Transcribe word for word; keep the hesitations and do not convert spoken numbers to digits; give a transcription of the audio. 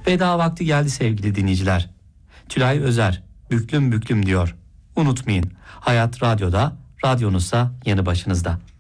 Veda vakti geldi sevgili dinleyiciler. Tülay Özer büklüm büklüm diyor. Unutmayın, hayat radyoda, radyonuzsa yanı başınızda.